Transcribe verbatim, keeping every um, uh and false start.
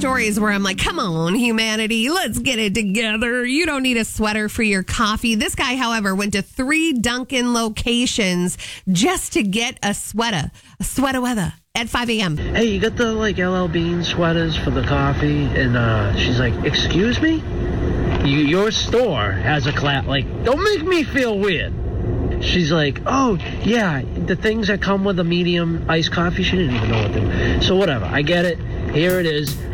stories where I'm like, come on, humanity, let's get it together. You don't need a sweater for your coffee. This guy, however, went to three Dunkin' locations just to get a sweater, a sweater weather at five a.m. Hey, you got the, like, L L Bean sweaters for the coffee? And uh, she's like, excuse me? You, your store has a clap. Like, don't make me feel weird. She's like, oh, yeah, the things that come with a medium iced coffee. She didn't even know what they were. So whatever, I get it. Here it is.